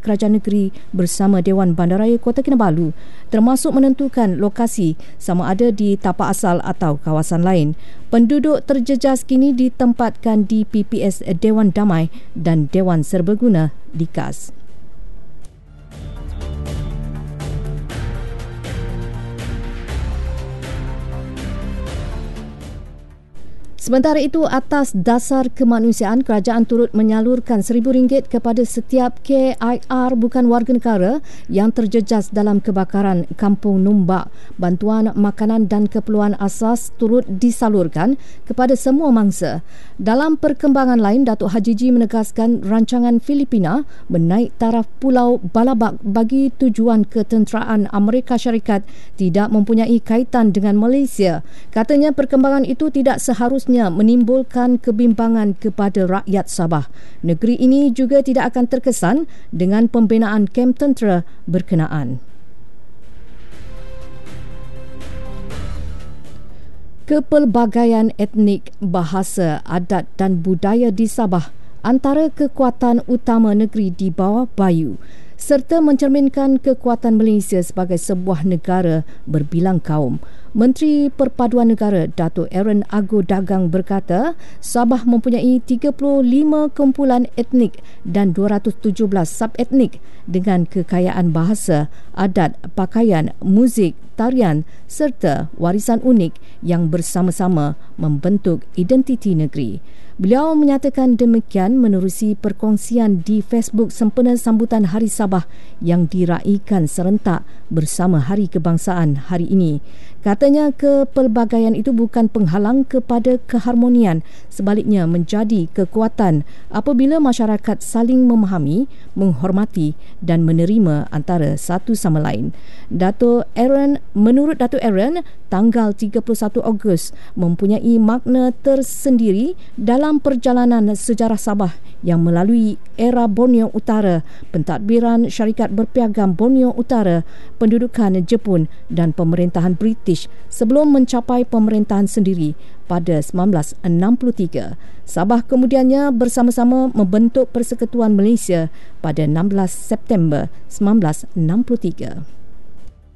Kerajaan Negeri bersama Dewan Bandaraya Kota Kinabalu termasuk menentukan lokasi sama ada di tapak asal atau kawasan lain. Penduduk terjejas kini ditempatkan di PPS Dewan Damai dan Dewan Serbaguna di KAS. Sementara itu, atas dasar kemanusiaan, kerajaan turut menyalurkan RM1,000 kepada setiap KIR bukan warga negara yang terjejas dalam kebakaran Kampung Numbak. Bantuan makanan dan keperluan asas turut disalurkan kepada semua mangsa. Dalam perkembangan lain, Datuk Haji G menegaskan rancangan Filipina menaik taraf Pulau Balabak bagi tujuan ketenteraan Amerika Syarikat tidak mempunyai kaitan dengan Malaysia. Katanya perkembangan itu tidak seharusnya menimbulkan kebimbangan kepada rakyat Sabah. Negeri ini juga tidak akan terkesan dengan pembinaan kem tentera berkenaan. Kepelbagaian etnik, bahasa, adat dan budaya di Sabah antara kekuatan utama negeri di bawah Bayu serta mencerminkan kekuatan Malaysia sebagai sebuah negara berbilang kaum. Menteri Perpaduan Negara Datuk Aaron Ago Dagang berkata, Sabah mempunyai 35 kumpulan etnik dan 217 subetnik dengan kekayaan bahasa, adat, pakaian, muzik, tarian serta warisan unik yang bersama-sama membentuk identiti negeri. Beliau menyatakan demikian menerusi perkongsian di Facebook sempena sambutan Hari Sabah yang diraikan serentak bersama Hari Kebangsaan hari ini. Katanya kepelbagaian itu bukan penghalang kepada keharmonian, sebaliknya menjadi kekuatan apabila masyarakat saling memahami, menghormati dan menerima antara satu sama lain. Menurut Datuk Aaron, tanggal 31 Ogos mempunyai makna tersendiri dalam perjalanan sejarah Sabah yang melalui era Borneo Utara, pentadbiran Syarikat Berpiagam Borneo Utara, pendudukan Jepun dan pemerintahan British sebelum mencapai pemerintahan sendiri pada 1963. Sabah kemudiannya bersama-sama membentuk Persekutuan Malaysia pada 16 September 1963.